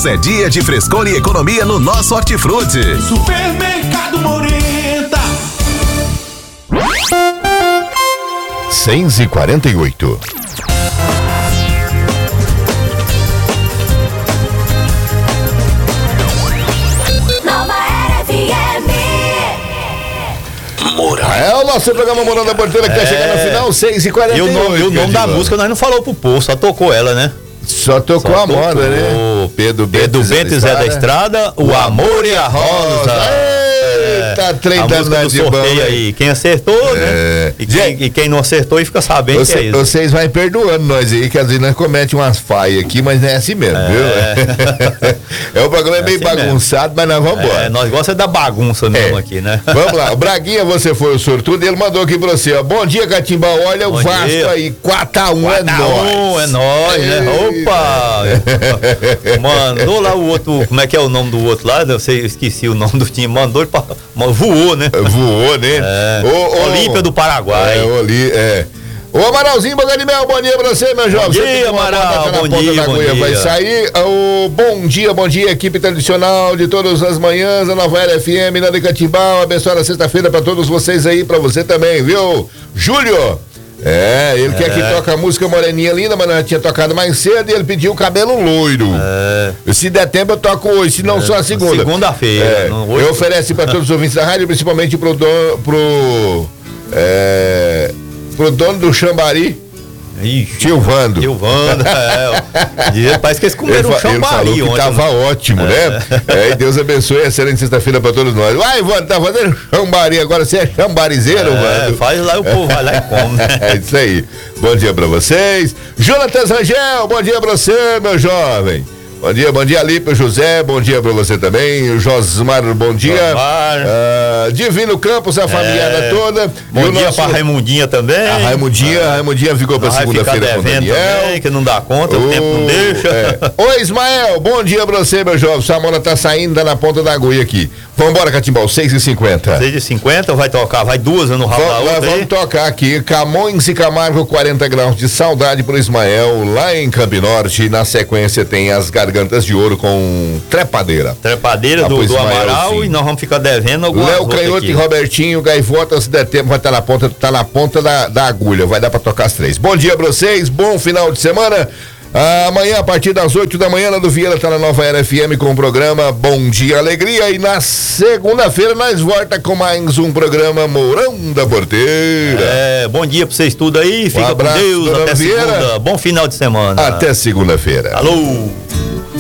Hoje é dia de frescor e economia no nosso Hortifruti. Supermercado Morenta. 6h48. É o nosso programa Morando da Porteira que tá chegando no final, 6h48. E o nome da música nós não falou pro povo, só tocou ela, né? Só tocou a moda, né? Pedro Bento e Zé da Estrada, o amor e a rosa. Eita, trem danado de bom aí. Quem acertou, né? E quem não acertou e fica sabendo que é isso. Vocês vão perdoando nós aí, que às vezes nós cometemos umas falhas aqui, mas não é assim mesmo, viu? O programa é meio assim bagunçado, mas nós vamos embora. Nós gostamos da bagunça mesmo aqui, né? Vamos lá, o Braguinha, você foi o sortudo, ele mandou aqui pra você, ó. Bom dia, Catimbau, olha o Vasco aí, 4x1 é nóis. É nóis, né? Opa! Mandou lá o outro, como é que é o nome do outro lá? Eu esqueci o nome do time, mandou ele pra... Voou, né? Voou, né? Olímpia do Paraguai. Ô Amaralzinho Baganimel, bom dia pra você, meu jovem. Bom dia, Amaral, bom dia. Vai sair o bom dia, equipe tradicional de todas as manhãs, a Nova Era FM, na de Catimbau, abençoada sexta-feira pra todos vocês aí, pra você também, viu? Júlio, ele quer que toque a música Moreninha Linda, mas nós tinha tocado mais cedo e ele pediu o cabelo loiro. Se der tempo eu toco hoje, se não só a segunda. Segunda-feira. Eu ofereço para todos os ouvintes da rádio, principalmente pro dono do Chambari. Tio Vando. Parece que eles comeram um chambari ontem. Que tava ótimo, né? E Deus abençoe a excelente sexta-feira pra todos nós. Vai, Vando, tá fazendo chambari agora, você é chambarizeiro, Vando? Faz lá, o povo vai lá e come, né? É isso aí. Bom dia pra vocês. Jonatas Rangel, bom dia pra você, meu jovem. Bom dia, Alípio José, bom dia pra você também. O Josmar, bom dia. Divino Campos, a família toda. Bom dia pra Raimundinha também. A Raimundinha ficou pra segunda-feira com o Daniel. Também, que não dá conta, o tempo não deixa. Ô Ismael, bom dia pra você, meu jovem. Samora tá saindo, tá na ponta da agulha aqui. Vambora, Catimbau, 6h50. 6h50, vai tocar, vai duas no rabo da outra. Vamos tocar aqui, Camões e Camargo, 40 graus de saudade pro Ismael, lá em Campo Norte. Na sequência tem as Gargantas de Ouro com Trepadeira. Trepadeira do Amaral, sim. E nós vamos ficar devendo algumas Léo Canhoto e Robertinho, Gaivota, se der tempo vai estar na ponta da agulha, vai dar pra tocar as três. Bom dia pra vocês, bom final de semana. Amanhã, a partir das 8 da manhã, Nando Vieira tá na Nova Era FM com o programa Bom Dia Alegria. E na segunda-feira nós volta com mais um programa Mourão da Porteira. Bom dia pra vocês tudo aí. Fica com Deus. Até segunda. Bom final de semana. Até segunda-feira. Alô.